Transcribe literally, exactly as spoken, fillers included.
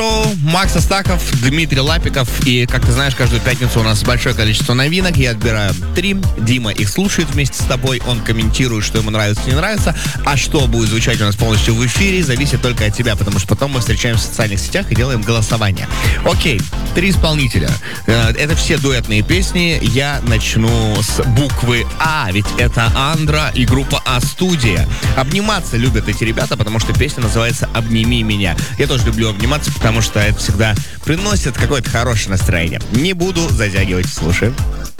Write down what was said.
Макс Астахов, Дмитрий Лапиков. И, как ты знаешь, каждую пятницу у нас большое количество новинок. Я отбираю три. Дима их слушает вместе с тобой. Он комментирует, что ему нравится, не нравится. А что будет звучать у нас полностью в эфире, зависит только от тебя. Потому что потом мы встречаемся в социальных сетях и делаем голосование. Окей, три исполнителя. Это все дуэтные песни. Я начну с буквы А. Ведь это Андра и группа А-студия. Обниматься любят эти ребята, потому что песня называется «Обними меня». Я тоже люблю обниматься, потому что это всегда приносит какое-то хорошее настроение. Не буду затягивать, слушаем.